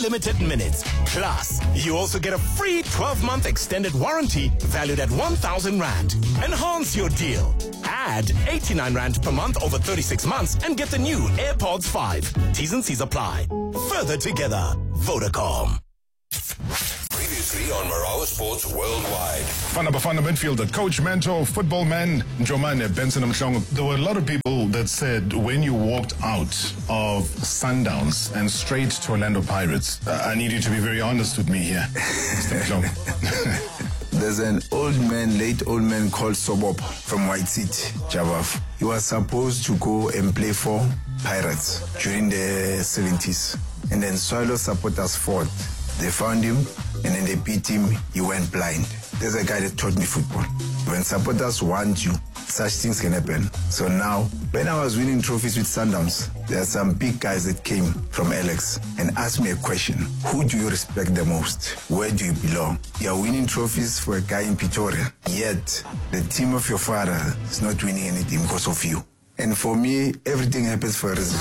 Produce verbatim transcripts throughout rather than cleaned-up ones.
unlimited minutes. Plus, you also get a free twelve-month extended warranty valued at one thousand rand. Enhance your deal. Add eighty-nine rand per month over thirty-six months and get the new AirPods five. T's and C's apply. Further together, Vodacom. Previously on Marawa Sports Worldwide. Fana Bafana midfielder, coach, mentor, football man, Njomane Benson Mhlongo. There were a lot of people that said when you walked out of Sundowns and straight to Orlando Pirates, uh, I need you to be very honest with me here, Mister Mhlongo. There's an old man, late old man called Sobop from White City, Jabaf. He was supposed to go and play for Pirates during the seventies. And then Swallow supporters fought. They found him, and then they beat him. He went blind. There's a guy that taught me football. When supporters want you, such things can happen. So now, when I was winning trophies with Sundowns, there are some big guys that came from Alex and asked me a question. Who do you respect the most? Where do you belong? You're winning trophies for a guy in Pretoria, yet the team of your father is not winning anything because of you. And for me, everything happens for a reason.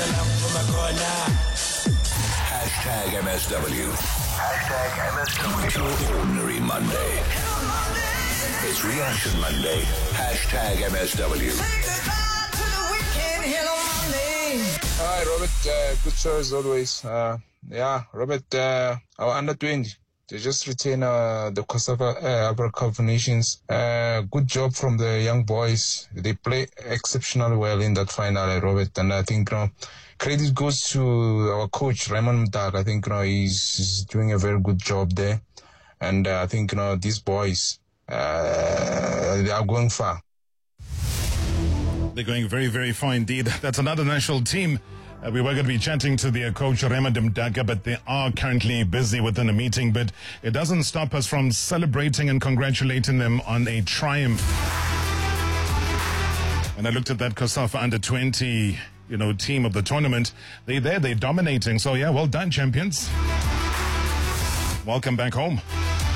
Hashtag M S W. Hashtag M S W. Ordinary Monday. It's Reaction Monday. Hashtag M S W. Hi, Robert. Uh, good show as always. Uh, yeah, Robert, uh, our under twenty. They just retain uh, the COSAFA uh, Africa Cup of Nations. Uh, good job from the young boys. They play exceptionally well in that final, uh, Robert. And I think, you know, credit goes to our coach, Raymond Mdaka. I think, you know, he's, he's doing a very good job there. And uh, I think, you know, these boys, uh, they are going far. They're going very, very far indeed. That's another national team. Uh, we were going to be chatting to their coach, Raymond Mdaka, but they are currently busy within a meeting. But it doesn't stop us from celebrating and congratulating them on a triumph. And I looked at that COSAFA under twenty, you know, team of the tournament. They're there, they're dominating. So, yeah, well done, champions. Welcome back home.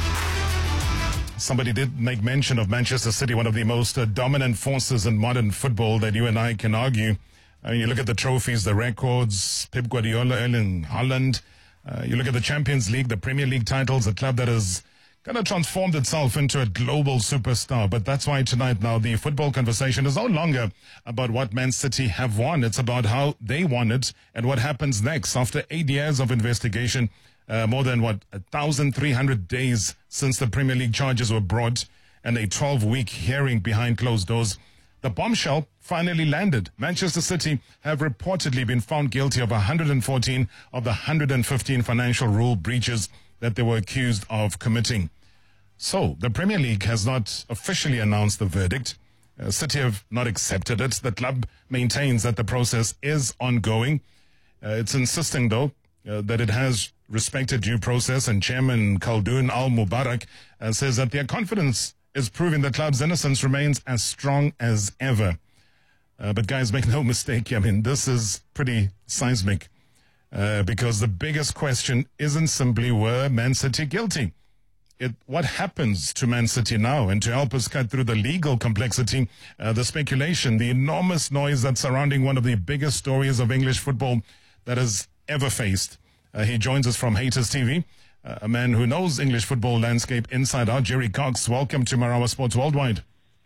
Somebody did make mention of Manchester City, one of the most uh, dominant forces in modern football that you and I can argue. I mean, you look at the trophies, the records, Pep Guardiola, Erling Haaland. Uh, you look at the Champions League, the Premier League titles, a club that has kind of transformed itself into a global superstar. But that's why tonight now the football conversation is no longer about what Man City have won. It's about how they won it and what happens next. After eight years of investigation, uh, more than, what, one thousand three hundred days since the Premier League charges were brought and a twelve-week hearing behind closed doors, the bombshell finally landed. Manchester City have reportedly been found guilty of one hundred fourteen of the one hundred fifteen financial rule breaches that they were accused of committing. So, the Premier League has not officially announced the verdict. Uh, City have not accepted it. The club maintains that the process is ongoing. Uh, it's insisting, though, uh, that it has respected due process, and Chairman Khaldoon Al-Mubarak uh, says that their confidence is proving the club's innocence remains as strong as ever. Uh, but guys, make no mistake, I mean, this is pretty seismic uh, because the biggest question isn't simply were Man City guilty? It, what happens to Man City now? And to help us cut through the legal complexity, uh, the speculation, the enormous noise that's surrounding one of the biggest stories of English football that has ever faced. Uh, he joins us from Haters T V, uh, a man who knows English football landscape inside out. Jerry Cox, welcome to Marawa Sports Worldwide.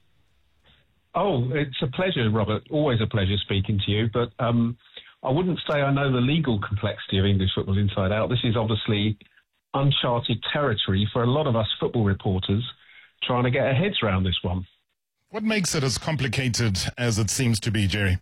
Oh, it's a pleasure, Robert. Always a pleasure speaking to you. But um, I wouldn't say I know the legal complexity of English football inside out. This is obviously uncharted territory for a lot of us football reporters trying to get our heads around this one. What makes it as complicated as it seems to be, Jerry?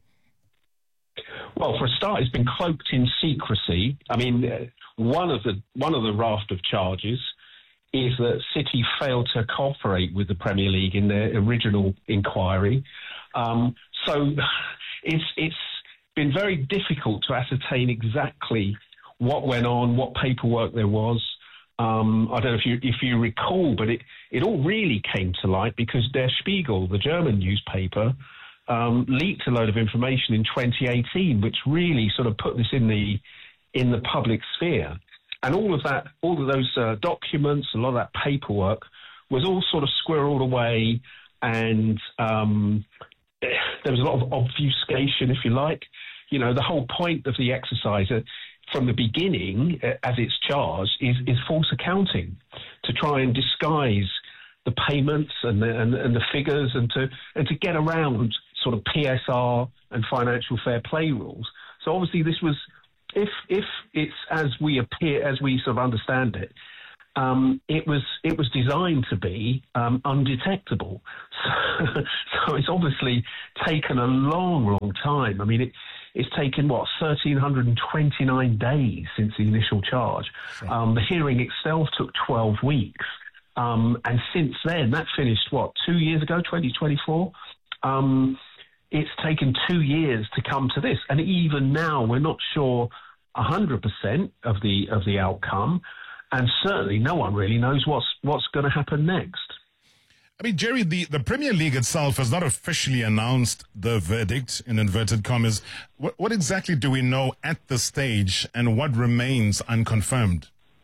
Well, for a start, it's been cloaked in secrecy. I mean, uh, one of the one of the raft of charges is that City failed to cooperate with the Premier League in their original inquiry. Um, so it's it's been very difficult to ascertain exactly what went on, what paperwork there was. Um, I don't know if you if you recall, but it, it all really came to light because Der Spiegel, the German newspaper, um, leaked a load of information in twenty eighteen, which really sort of put this in the in the public sphere. And all of that, all of those uh, documents, a lot of that paperwork was all sort of squirreled away, and um, there was a lot of obfuscation, if you like. You know, the whole point of the exercise, uh, from the beginning, uh, as it's charged, is, is false accounting to try and disguise the payments and the, and, and the figures and to and to get around sort of P S R and financial fair play rules. So obviously this was, if if it's as we appear, as we sort of understand it, um, it was it was designed to be um, undetectable. So, so it's obviously taken a long, long time. I mean, it, it's taken, what, one thousand three hundred twenty-nine days since the initial charge. Sure. Um, the hearing itself took twelve weeks. Um, and since then, that finished, what, two years ago, twenty twenty-four? Um, it's taken two years to come to this. And even now, we're not sure one hundred percent of the of the outcome. And certainly no one really knows what's what's going to happen next. I mean, Jerry, the, the Premier League itself has not officially announced the verdict, in inverted commas. What, what exactly do we know at this stage, and what remains unconfirmed?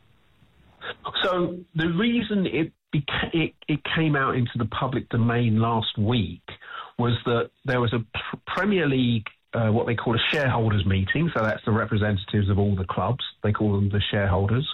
So the reason it, beca- it it came out into the public domain last week was that there was a pr- Premier League, uh, what they call a shareholders meeting. So that's the representatives of all the clubs. They call them the shareholders.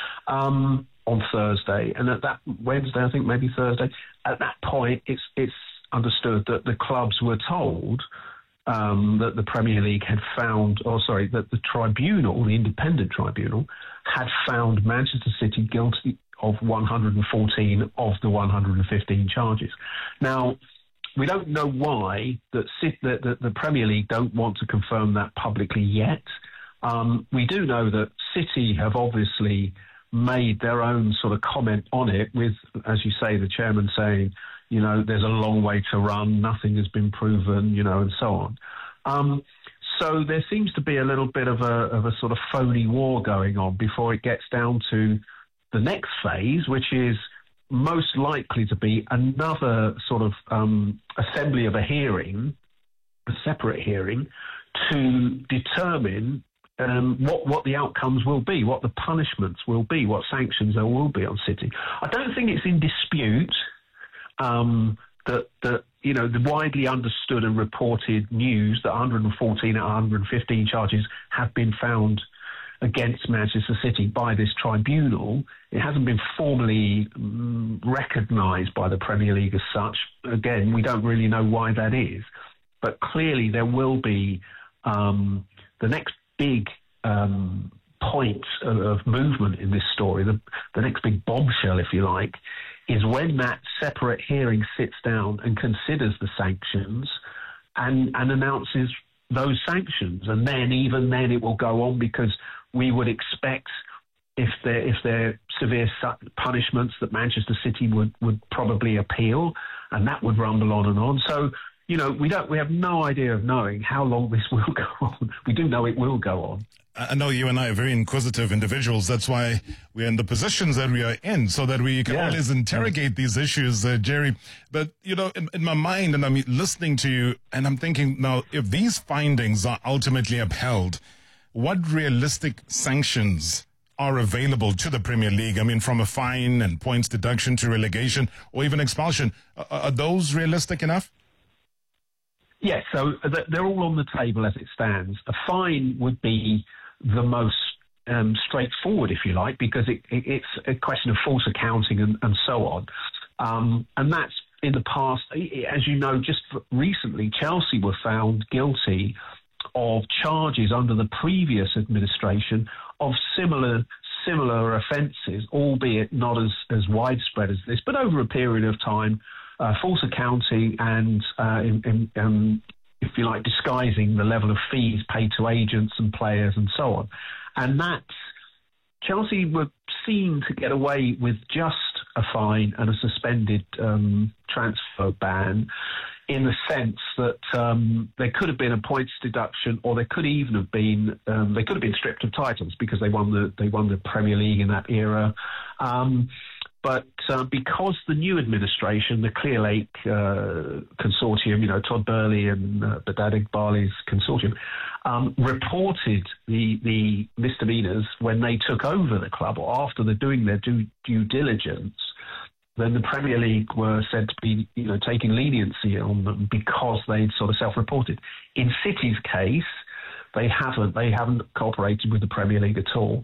Um, on Thursday, and at that Wednesday, I think maybe Thursday. At that point, it's it's understood that the clubs were told um, that the Premier League had found, or sorry, that the tribunal, the independent tribunal, had found Manchester City guilty of one hundred fourteen of the one hundred fifteen charges. Now, we don't know why that the, the, the Premier League don't want to confirm that publicly yet. Um, we do know that City have obviously made their own sort of comment on it with, as you say, the chairman saying, you know, there's a long way to run, nothing has been proven, you know, and so on. Um, so there seems to be a little bit of a, of a sort of phony war going on before it gets down to the next phase, which is most likely to be another sort of um, assembly of a hearing, a separate hearing, to determine Um, what, what the outcomes will be, what the punishments will be, what sanctions there will be on City. I don't think it's in dispute um, that, that, you know, the widely understood and reported news that one hundred fourteen out of one hundred fifteen charges have been found against Manchester City by this tribunal. It hasn't been formally um, recognised by the Premier League as such. Again, we don't really know why that is. But clearly there will be um, the next big um, point of, of movement in this story, the, the next big bombshell, if you like, is when that separate hearing sits down and considers the sanctions and, and announces those sanctions. And then, even then, it will go on, because we would expect, if they're, if they're severe punishments, that Manchester City would, would probably appeal, and that would rumble on and on. So, you know, we don't. We have no idea of knowing how long this will go on. We do know it will go on. I know you and I are very inquisitive individuals. That's why we're in the positions that we are in, so that we can yeah. always interrogate these issues, uh, Jerry. But, you know, in, in my mind, and I'm listening to you, and I'm thinking, now, if these findings are ultimately upheld, what realistic sanctions are available to the Premier League? I mean, from a fine and points deduction to relegation or even expulsion. Are, are those realistic enough? Yes, so they're all on the table as it stands. A fine would be the most um, straightforward, if you like, because it, it, it's a question of false accounting and, and so on. Um, and that's, in the past, as you know, just recently, Chelsea were found guilty of charges under the previous administration of similar similar offences, albeit not as, as widespread as this, but over a period of time. Uh, false accounting and, uh, in, in, um, if you like, disguising the level of fees paid to agents and players and so on. And that, Chelsea were seen to get away with just a fine and a suspended um, transfer ban, in the sense that um, there could have been a points deduction, or there could even have been um, they could have been stripped of titles because they won the they won the Premier League in that era. Um, But uh, because the new administration, the Clear Lake uh, consortium, you know, Todd Burley and uh, Badad Iqbali's consortium, um, reported the the misdemeanours when they took over the club, or after they're doing their due, due diligence, then the Premier League were said to be, you know, taking leniency on them because they'd sort of self-reported. In City's case, they haven't. They haven't cooperated with the Premier League at all.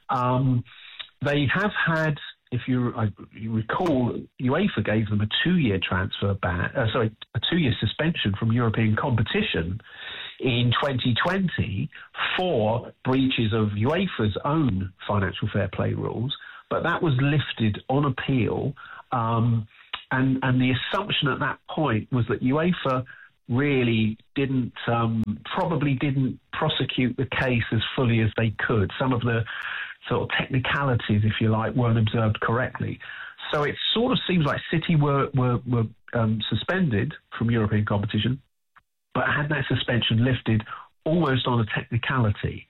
Um, they have had, if you, I, you recall, UEFA gave them a two-year transfer ban, uh, sorry, a two-year suspension from European competition in twenty twenty for breaches of UEFA's own financial fair play rules, but that was lifted on appeal, um, and, and the assumption at that point was that UEFA really didn't, um, probably didn't prosecute the case as fully as they could. Some of the sort of technicalities, if you like, weren't observed correctly. So it sort of seems like City were, were, were um, suspended from European competition, but had that suspension lifted almost on a technicality.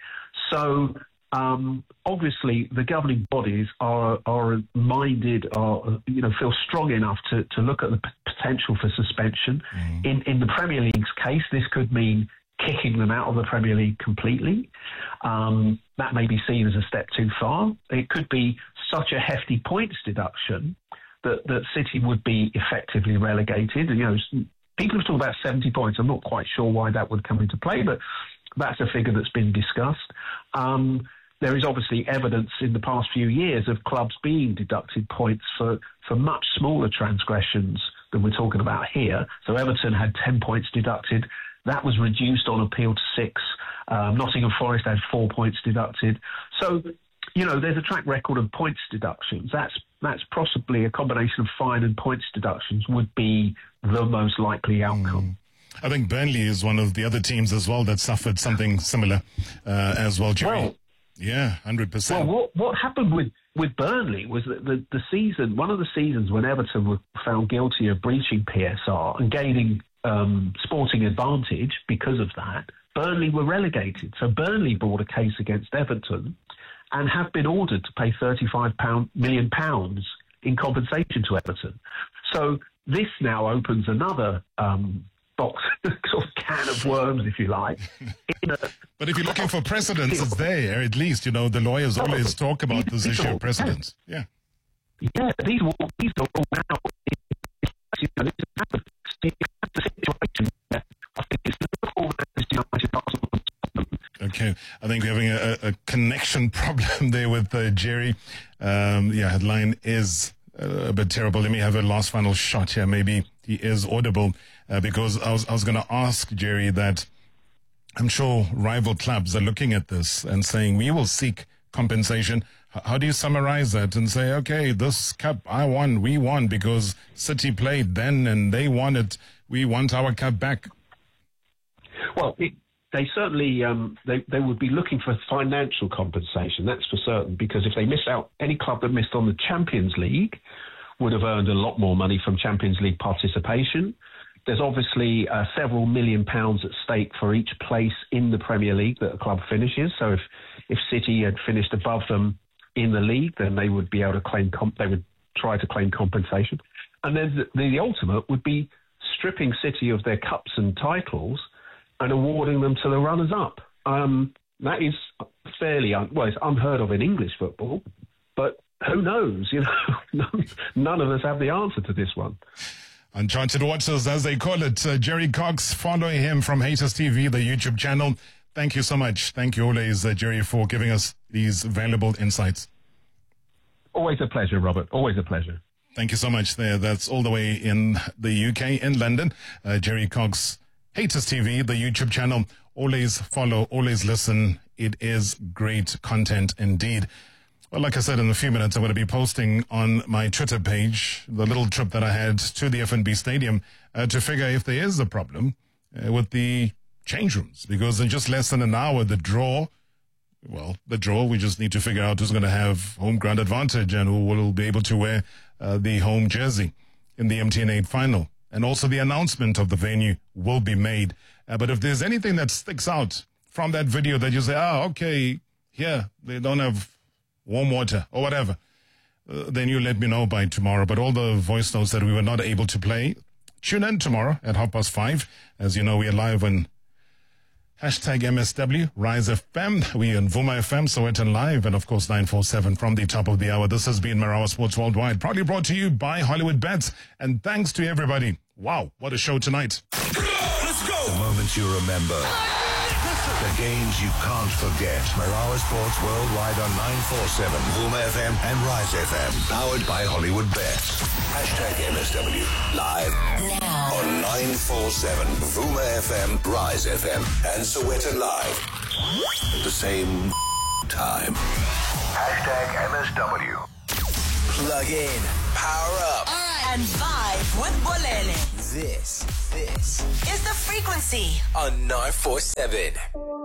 So um, obviously the governing bodies are are minded, are you know feel strong enough to, to look at the p- potential for suspension. Mm. In in the Premier League's case, this could mean kicking them out of the Premier League completely. Um, that may be seen as a step too far. It could be such a hefty points deduction that, that City would be effectively relegated. You know, people have talked about seventy points. I'm not quite sure why that would come into play, but that's a figure that's been discussed. Um, there is obviously evidence in the past few years of clubs being deducted points for, for much smaller transgressions than we're talking about here. So Everton had ten points deducted. That was reduced on appeal to six. Um, Nottingham Forest had four points deducted. So, you know, there's a track record of points deductions. That's that's possibly a combination of fine and points deductions would be the most likely outcome. Mm. I think Burnley is one of the other teams as well that suffered something similar uh, as well, Jerry. Well, yeah, one hundred percent. Well, what, what happened with, with Burnley was that the, the season, one of the seasons when Everton were found guilty of breaching P S R and gaining um, sporting advantage because of that, Burnley were relegated. So Burnley brought a case against Everton and have been ordered to pay thirty-five million pounds in compensation to Everton. So this now opens another um, box, sort of can of worms, if you like. A, but if you're looking for precedents, it's there, at least. You know, the lawyers always talk about this issue of precedents. Yeah. Yeah, these are all, these are all now. You know, this is the situation that I think it's Okay, I think we're having a, a connection problem there with uh, Jerry. Um, yeah, headline is uh, a bit terrible. Let me have a last final shot here. Maybe he is audible uh, because I was I was going to ask Jerry that I'm sure rival clubs are looking at this and saying we will seek compensation. H- how do you summarize that and say, okay, this cup I won, we won because City played then and they won it. We want our cup back. Well, it, they certainly um, they, they would be looking for financial compensation, that's for certain, because if they miss out, any club that missed on the Champions League would have earned a lot more money from Champions League participation. There's obviously uh, several million pounds at stake for each place in the Premier League that a club finishes. So if, if City had finished above them in the league, then they would be able to claim comp- they would try to claim compensation. And then the, the, the ultimate would be stripping City of their cups and titles and awarding them to the runners-up. Um, that is fairly, un- well, it's unheard of in English football, but who knows? You know, none, none of us have the answer to this one. Uncharted Waters, as they call it. Uh, Jerry Cox, follow him from Haters T V, the YouTube channel. Thank you so much. Thank you always, uh, Jerry, for giving us these valuable insights. Always a pleasure, Robert. Always a pleasure. Thank you so much there. That's all the way in the U K, in London. Uh, Jerry Cox, Haters T V, the YouTube channel. Always follow, always listen. It is great content indeed. Well, like I said, in a few minutes, I'm going to be posting on my Twitter page the little trip that I had to the F N B Stadium uh, to figure if there is a problem uh, with the change rooms. Because in just less than an hour, the draw, well, the draw, we just need to figure out who's going to have home ground advantage and who will be able to wear uh, the home jersey in the M T N eight final. And also the announcement of the venue will be made. Uh, but if there's anything that sticks out from that video that you say, oh, okay, here, they don't have warm water or whatever, uh, then you let me know by tomorrow. But all the voice notes that we were not able to play, tune in tomorrow at half past five. As you know, we are live on hashtag M S W, Rise F M. We on Vuma F M, Sowetan Live, and of course nine four seven from the top of the hour. This has been Marawa Sports Worldwide, proudly brought to you by Hollywood Bets. And thanks to everybody. Wow, what a show tonight. Let's go! The moments you remember. The the games you can't forget. Malawi Sports Worldwide on nine forty-seven, Vuma F M and Rise F M. Powered by Hollywood Bets. Hashtag M S W. Live Now. on nine forty-seven, Vuma F M, Rise F M, and Sowetan Live. At the same time. Hashtag M S W. Plug in, power up, And vibe with Bolele. This, this is the frequency on nine forty-seven.